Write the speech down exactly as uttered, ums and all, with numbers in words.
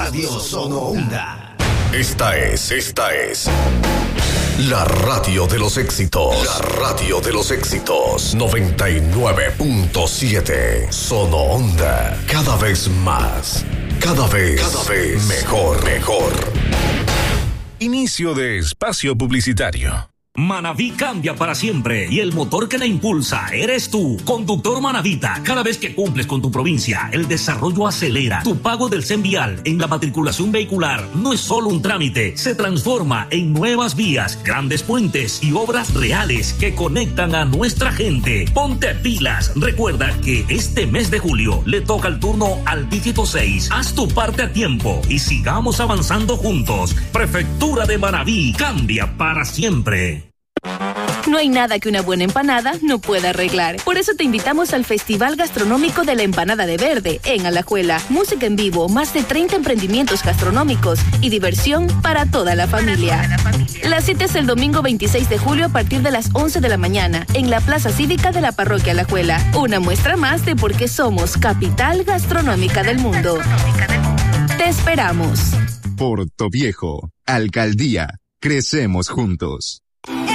Radio Sono Onda. Esta es, esta es la radio de los éxitos. La radio de los éxitos. noventa y nueve punto siete Sono Onda. Cada vez más. Cada vez, cada vez mejor, mejor. Inicio de espacio publicitario. Manaví cambia para siempre y el motor que la impulsa eres tú. Conductor Manavita, cada vez que cumples con tu provincia, el desarrollo acelera. Tu pago del CENVIAL en la matriculación vehicular no es solo un trámite, se transforma en nuevas vías, grandes puentes y obras reales que conectan a nuestra gente. Ponte pilas, recuerda que este mes de julio le toca el turno al dígito seis. Haz tu parte a tiempo y sigamos avanzando juntos. Prefectura de Manaví cambia para siempre. No hay nada que una buena empanada no pueda arreglar. Por eso te invitamos al Festival Gastronómico de la Empanada de Verde en Alajuela. Música en vivo, más de treinta emprendimientos gastronómicos y diversión para toda la familia. La cita es el domingo veintiséis de julio a partir de las once de la mañana en la Plaza Cívica de la Parroquia Alajuela. Una muestra más de por qué somos capital gastronómica del mundo. Te esperamos. Portoviejo, Alcaldía, crecemos juntos.